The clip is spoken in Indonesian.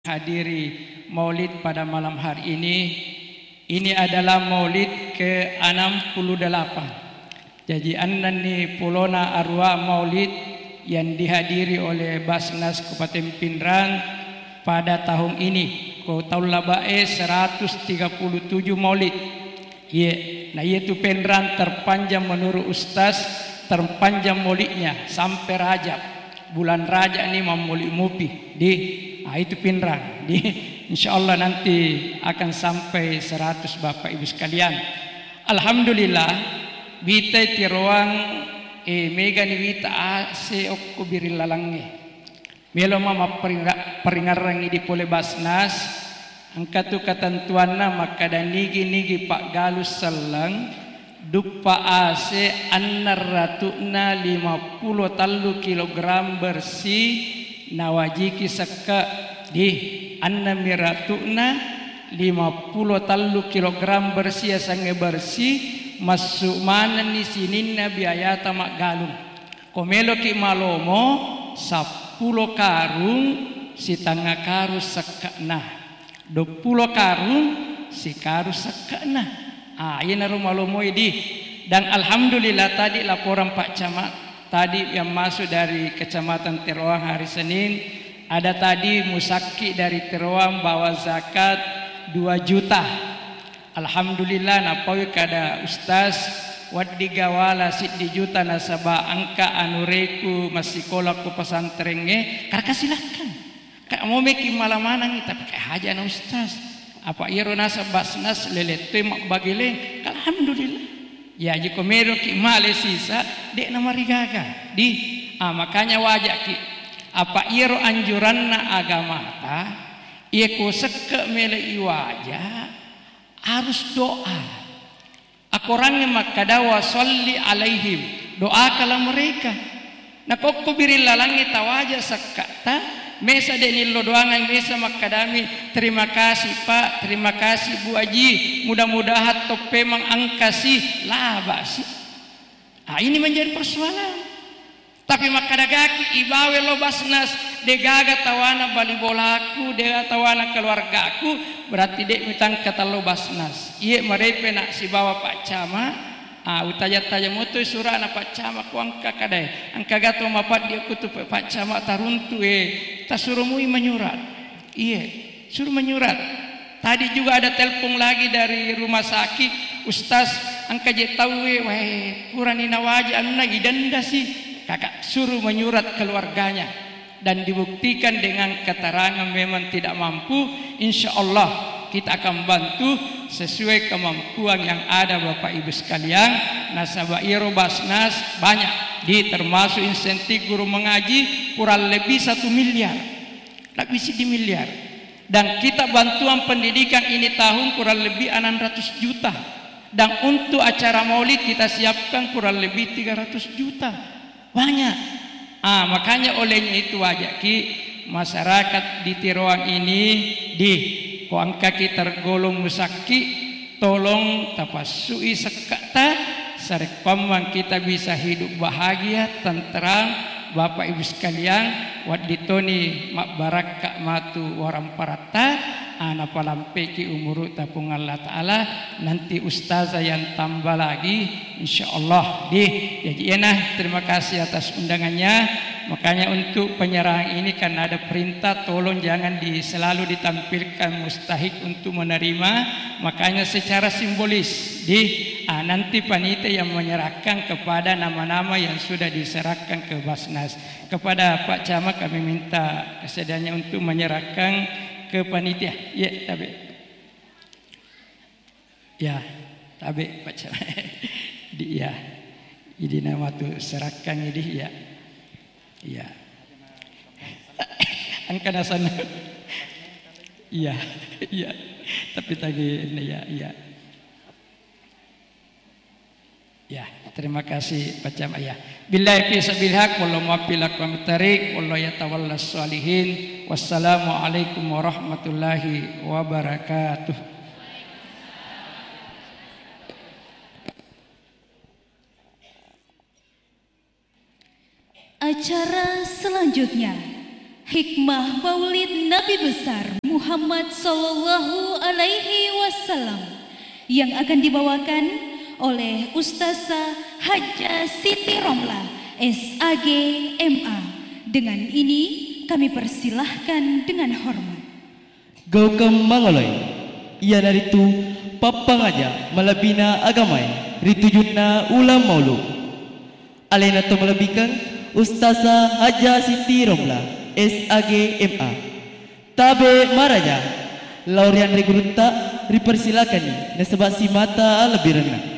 hadiri maulid pada malam hari ini. Ini adalah maulid ke-68. Jadi annani pulona arwah maulid yang dihadiri oleh Basnas Kabupaten Pindrang pada tahun ini. Tahun labae 137 maulid. Nah yaitu Pindrang terpanjang menurut Ustaz, terpanjang maulidnya sampai Rajab. Bulan Rajab ini maulid mupi di itu Pindrang. Insyaallah nanti akan sampai 100 Bapak Ibu sekalian. Alhamdulillah bita ti ruang mega ni bita ase okko birilalange. Melo mama peringarangi di pole Basnas angkatu ketentuanna maka danigi Pak Galus selang dupa ase annarratuna 50 tallu kilogram bersih nawajiki seka di annamiratuna 50 tallu kilogram bersih sange bersih masuk mana ni sininna biayata mak galung komelo ki malomo 10 karung si tangga karung sekana 20 karung si karung sekana ini rumalomo ini. Dan alhamdulillah tadi laporan Pak Camat tadi yang masuk dari Kecamatan Teroang hari Senin, ada tadi musaki dari Teroang bawa zakat 2 juta. Alhamdulillah napawi kada Ustaz waddi gawala siddi juta nasaba angka anureku masih kolak ku pesantrennya karena silakan. Kak mau meki malamanang tapi kayak haja na Ustaz. Apa iro nasa Basnas lelete mak bagile alhamdulillah. Ya jika mero ki male sisa dek nama rigaga makanya wajak ki apa iro anjuranna agama ta iku seke mele iwaja harus doa akorangnya makadawa salli alaihim doa kala mereka na kokko birilla langi tawaja sakata mesa denillo doangan mesa makadami terima kasih Pak, terima kasih Bu Haji, mudah-mudahan tope mang angkasi labasi. Ini menjadi persoalan. Tapi makadagaki ibawe lo Basnas degaga tawana bali bolaku, degaga tawana keluargaku, berarti dek mitang kata lo Basnas. Iya marepe nak si bawa Pak Camat. Utaya-taya moto surah na Pak Camat ku angka kadai angka gato mapat dia kutu Pak Camat taruntu tasurumui menyurat suruh menyurat. Tadi juga ada telepon lagi dari rumah sakit Ustaz angka je tahu kurani nawaji anuna idanda sih kakak suruh menyurat keluarganya dan dibuktikan dengan keterangan memang tidak mampu. Insyaallah kita akan bantu sesuai kemampuan yang ada Bapak Ibu sekalian. Nasabah iro Basnas banyak termasuk insentif guru mengaji kurang lebih 1 miliar lebih 1 miliar dan kita bantuan pendidikan ini tahun kurang lebih 600 juta dan untuk acara maulid kita siapkan kurang lebih 300 juta banyak. Makanya olehnya itu wajaki masyarakat di Teroang ini ko angka kita tergolong musaki tolong tapasui sekata sarek pamang kita bisa hidup bahagia tenteram Bapak Ibu sekalian waditoni mak baraka matu waram parata ana palampeki umuru tapung Allah Ta'ala nanti ustazah yang tambah lagi insyaallah jadi terima kasih atas undangannya. Makanya untuk penyerahan ini kan ada perintah tolong jangan selalu ditampilkan mustahik untuk menerima. Makanya secara simbolis nanti panitia yang menyerahkan kepada nama-nama yang sudah diserahkan ke Basnas. Kepada Pak Camat kami minta kesediaannya untuk menyerahkan ke panitia. Tabe Pak Camat. Ini nama tu serahkan ini Iya. Angka sana. Iya. Tapi tadi ini iya. Ya, terima kasih Pak Camat ya. Billahi fi sabil haq wallahu muwaffiq lakum tariq wallahu yatawallas sholihin. Wassalamualaikum warahmatullahi wabarakatuh. Acara selanjutnya Hikmah Maulid Nabi besar Muhammad Sallallahu Alaihi Wasallam yang akan dibawakan oleh Ustazah Hajjah Siti Romlah SAG MA. Dengan ini kami persilahkan dengan hormat. Gaukem mangoloi, ia naritu papang aja malabina agamai, ritujunna ulam maulu. Alena to melebihkan Ustazah Hajjah Siti Romlah SAG MA. Tabe maraja, laurian regurunta dipersilakan nih, nasabak si mata lebih rendah.